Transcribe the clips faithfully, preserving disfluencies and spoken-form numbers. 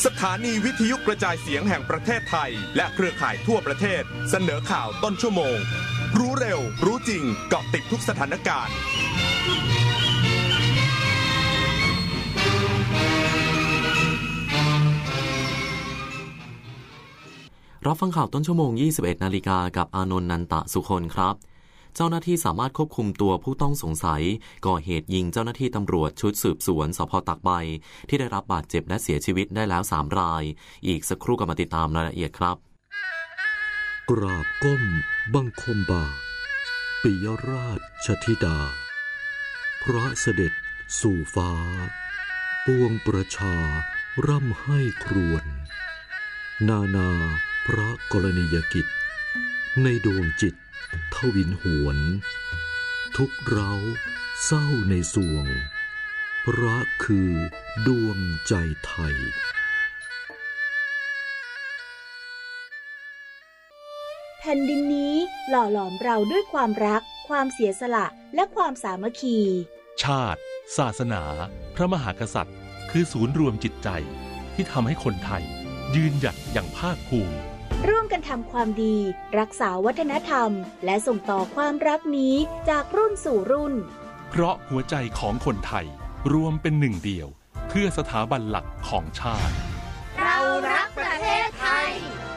สถานีวิทยุกระจายเสียงแห่งประเทศไทยและเครือข่ายทั่วประเทศเสนอข่าวต้นชั่วโมงรู้เร็วรู้จริงเกาะติดทุกสถานการณ์รับฟังข่าวต้นชั่วโมง ยี่สิบเอ็ด นาฬิกากับอานนท์ นันตะสุคนครับเจ้าหน้าที่สามารถควบคุมตัวผู้ต้องสงสัยก่อเหตุยิงเจ้าหน้าที่ตำรวจชุดสืบสวนสภ.ตากใบที่ได้รับบาดเจ็บและเสียชีวิตได้แล้วสามรายอีกสักครู่ก็มาติดตามรายละเอียดครับกราบก้มบังคมบาทปิยราชธิดาพระเสด็จสู่ฟ้าปวงประชาร่ำให้ครวญนานาพระกรณียกิจในดวงจิตทวินหวนทุกเร้าเศร้าในสวงพระคือดวงใจไทยแผ่นดินนี้หล่อหลอมเราด้วยความรักความเสียสละและความสามัคคีชาติศาสนาพระมหากษัตริย์คือศูนย์รวมจิตใจที่ทำให้คนไทยยืนหยัดอย่างภาคภูมิร่วมกันทำความดีรักษาวัฒนธรรมและส่งต่อความรักนี้จากรุ่นสู่รุ่นเพราะหัวใจของคนไทยรวมเป็นหนึ่งเดียวเพื่อสถาบันหลักของชาติเรารักประเทศไทย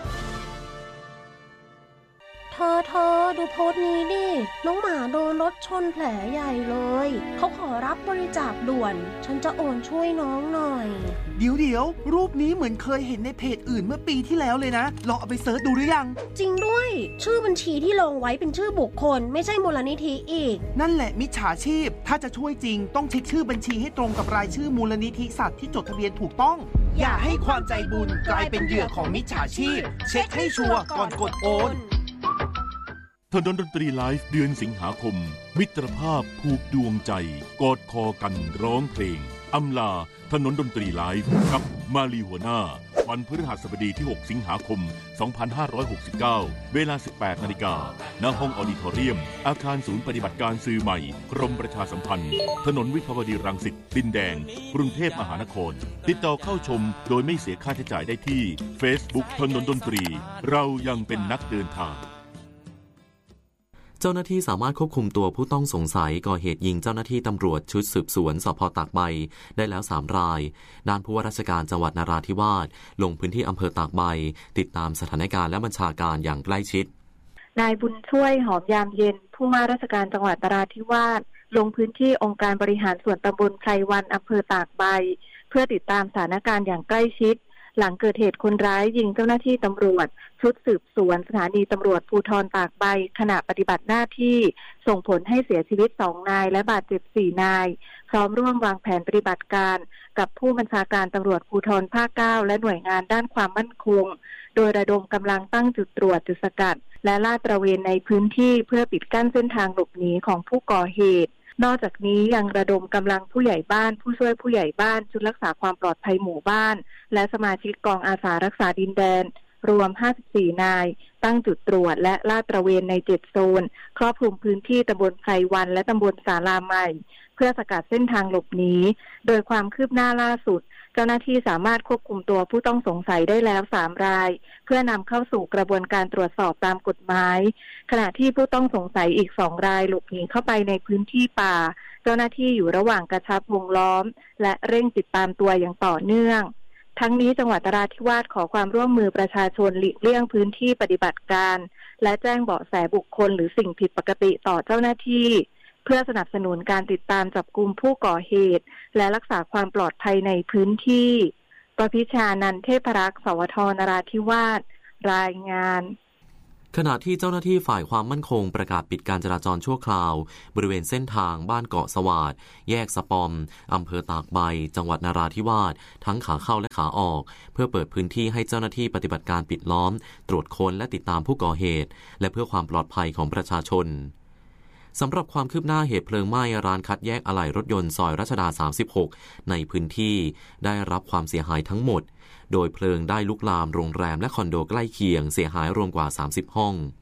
เธอเธอดูโพสต์นี้ดิน้องหมาโดนรถชนแผลใหญ่เลยเขาขอรับบริจาคด่วนฉันจะโอนช่วยน้องหน่อยเดี๋ยวเดี๋ยวรูปนี้เหมือนเคยเห็นในเพจอื่นเมื่อปีที่แล้วเลยนะลองเอาไปเสิร์ชดูหรือยังจริงด้วยชื่อบัญชีที่ลงไว้เป็นชื่อบุคคลไม่ใช่มูลนิธิอีกนั่นแหละมิจฉาชีพถ้าจะช่วยจริงต้องเช็คชื่อบัญชีให้ตรงกับรายชื่อมูลนิธิสัตว์ที่จดทะเบียนถูกต้องอย่าให้ความใจบุญกลายเป็นเหยื่อของมิจฉาชีพเช็คให้ชัวร์ก่อนกดโอนถนนดนตรีไลฟ์เดือนสิงหาคมมิตรภาพผูกดวงใจกอดคอกันร้องเพลงอำลาถนนดนตรีไลฟ์กับมาลีหัวหน้าวันพฤหัสบดีที่หกสิงหาคมสองพันห้าร้อยหกสิบเก้าเวลา สิบแปดนาฬิกา ณ ห้องออดิทอเรียมอาคารศูนย์ปฏิบัติการสื่อใหม่กรมประชาสัมพันธ์ถนนวิภาวดีรังสิตดินแดงกรุงเทพมหานครติดต่อเข้าชมโดยไม่เสียค่าใช้จ่ายได้ที่ Facebook ถนนดนตรีเรายังเป็นนักเดินทางเจ้าหน้าที่สามารถควบคุมตัวผู้ต้องสงสัยก่อเหตุยิงเจ้าหน้าที่ตำรวจชุดสืบสวนสภ.ตากใบได้แล้วสามรายด้านผู้ว่าราชการจังหวัดนราธิวาสลงพื้นที่อำเภอตากใบติดตามสถานการณ์และบัญชาการอย่างใกล้ชิดนายบุญช่วยหอมยามเย็นผู้ว่าราชการจังหวัดนราธิวาสลงพื้นที่องค์การบริหารส่วนตำบลไพรวันอำเภอตากใบเพื่อติดตามสถานการณ์อย่างใกล้ชิดหลังเกิดเหตุคนร้ายยิงเจ้าหน้าที่ตำรวจชุดสืบสวนสถานีตำรวจภูธรตากใบขณะปฏิบัติหน้าที่ส่งผลให้เสียชีวิตสองนายและบาดเจ็บสี่นายพร้อมร่วมวางแผนปฏิบัติการกับผู้บัญชาการตำรวจภูธรภาคเก้าและหน่วยงานด้านความมั่นคงโดยระดมกำลังตั้งจุดตรวจจุดสกัดและลาดตระเวนในพื้นที่เพื่อปิดกั้นเส้นทางหลบหนีของผู้ก่อเหตุนอกจากนี้ยังระดมกำลังผู้ใหญ่บ้านผู้ช่วยผู้ใหญ่บ้านชุดรักษาความปลอดภัยหมู่บ้านและสมาชิกกองอาสารักษาดินแดนรวมห้าสิบสี่นายตั้งจุดตรวจและลาดตระเวนในเจ็ดโซนครอบคลุมพื้นที่ตำบลไพรวันและตำบลศาลาใหม่เพื่อสกัดเส้นทางหลบหนีโดยความคืบหน้าล่าสุดเจ้าหน้าที่สามารถควบคุมตัวผู้ต้องสงสัยได้แล้วสามรายเพื่อนำเข้าสู่กระบวนการตรวจสอบตามกฎหมายขณะที่ผู้ต้องสงสัยอีกสองรายหลบหนีเข้าไปในพื้นที่ป่าเจ้าหน้าที่อยู่ระหว่างกระชับวงล้อมและเร่งติดตามตัวอย่างต่อเนื่องทั้งนี้จังหวัดนราธิวาสขอความร่วมมือประชาชนหลีกเลี่ยงพื้นที่ปฏิบัติการและแจ้งเบาะแสบุคคลหรือสิ่งผิดปกติต่อเจ้าหน้าที่เพื่อสนับสนุนการติดตามจับกุมผู้ก่อเหตุและรักษาความปลอดภัยในพื้นที่ปพิชานันท์เทพรักษ์สวทนราธิวาสรายงานขณะที่เจ้าหน้าที่ฝ่ายความมั่นคงประกาศปิดการจราจรชั่วคราวบริเวณเส้นทางบ้านเกาะสวาดแยกสปอมอำเภอตากใบจังหวัดนราธิวาสทั้งขาเข้าและขาออกเพื่อเปิดพื้นที่ให้เจ้าหน้าที่ปฏิบัติการปิดล้อมตรวจค้นและติดตามผู้ก่อเหตุและเพื่อความปลอดภัยของประชาชนสำหรับความคืบหน้าเหตุเพลิงไหม้ร้านคัดแยกอะไหล่รถยนต์ซอยรัชดาสามสิบหกในพื้นที่ได้รับความเสียหายทั้งหมดโดยเพลิงได้ลุกลามโรงแรมและคอนโดใกล้เคียงเสียหายรวมกว่าสามสิบห้อง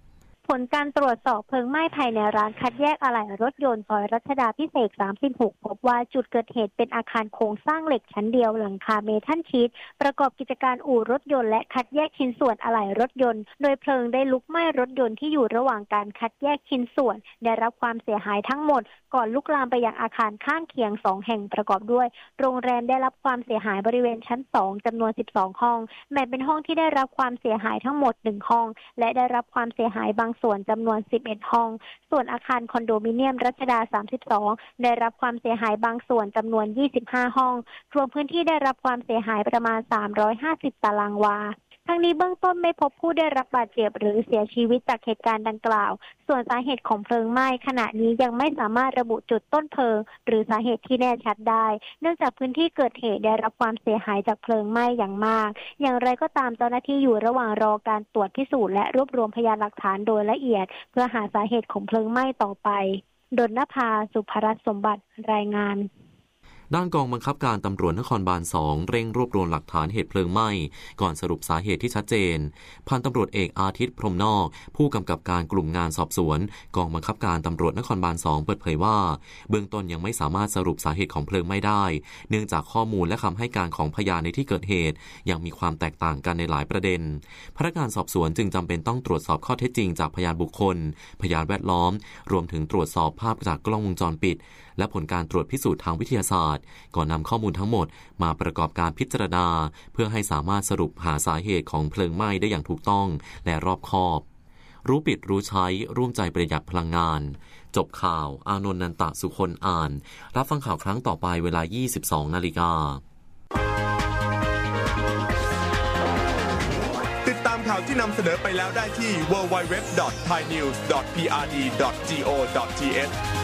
ผลการตรวจสอบเพลิงไหม้ภายในร้านคัดแยกอะไหล่รถยนต์ซอยรัชดาภิเษกสามสิบหกพบว่าจุดเกิดเหตุเป็นอาคารโครงสร้างเหล็กชั้นเดียวหลังคาเมทัลชีทประกอบกิจการอู่รถยนต์และคัดแยกชิ้นส่วนอะไหล่รถยนต์โดยเพลิงได้ลุกไหม้รถยนต์ที่อยู่ระหว่างการคัดแยกชิ้นส่วนได้รับความเสียหายทั้งหมดก่อนลุกลามไปยังอาคารข้างเคียงสองแห่งประกอบด้วยโรงแรมได้รับความเสียหายบริเวณชั้นสองจำนวนสิบสองห้องแบ่งเป็นห้องที่ได้รับความเสียหายทั้งหมดหนึ่งห้องและได้รับความเสียหายบางส่วนจำนวนสิบเอ็ดห้องส่วนอาคารคอนโดมิเนียมรัชดาสามสิบสองได้รับความเสียหายบางส่วนจำนวนยี่สิบห้าห้องรวมพื้นที่ได้รับความเสียหายประมาณสามร้อยห้าสิบตารางวาทั้งนี้เบื้องต้นไม่พบผู้ได้รับบาดเจ็บหรือเสียชีวิตจากเหตุการณ์ดังกล่าวส่วนสาเหตุของเพลิงไหม้ขณะนี้ยังไม่สามารถระบุจุดต้นเพลิงหรือสาเหตุที่แน่ชัดได้เนื่องจากพื้นที่เกิดเหตุได้รับความเสียหายจากเพลิงไหม้อย่างมากอย่างไรก็ตามเจ้าหน้าที่อยู่ระหว่างรอการตรวจพิสูจน์และรวบรวมพยานหลักฐานโดยละเอียดเพื่อหาสาเหตุของเพลิงไหม้ต่อไปดลนภา สุภรัตน์สมบัติรายงานด้านกองบังคับการตำรวจนครบาลสองเร่งรวบรวมหลักฐานเหตุเพลิงไหม้ก่อนสรุปสาเหตุที่ชัดเจนพันตำรวจเอกอาทิตย์พรหมนอกผู้กำกับการกลุ่มงานสอบสวนกองบังคับการตำรวจนครบาลสองเปิดเผยว่าเบื้องต้นยังไม่สามารถสรุปสาเหตุของเพลิงไหม้ได้เนื่องจากข้อมูลและคำให้การของพยานในที่เกิดเหตุยังมีความแตกต่างกันในหลายประเด็นพนักงานสอบสวนจึงจำเป็นต้องตรวจสอบข้อเท็จจริงจากพยานบุคคลพยานแวดล้อมรวมถึงตรวจสอบภาพจากกล้องวงจรปิดและผลการตรวจพิสูจน์ทางวิทยาศาสตร์ก่อนนำข้อมูลทั้งหมดมาประกอบการพิจารณาเพื่อให้สามารถสรุปหาสาเหตุของเพลิงไหม้ได้อย่างถูกต้องและรอบคอบรู้ปิดรู้ใช้ร่วมใจประหยัดพลังงานจบข่าวอานนท์ นันตะสุคนอ่านรับฟังข่าวครั้งต่อไปเวลา ยี่สิบสองนาฬิกาติดตามข่าวที่นำเสนอไปแล้วได้ที่ ดับเบิลยู ดับเบิลยู ดับเบิลยู ดอท ไทยนิวส์ ดอท พี อาร์ ดี ดอท จี โอ ดอท ที เอช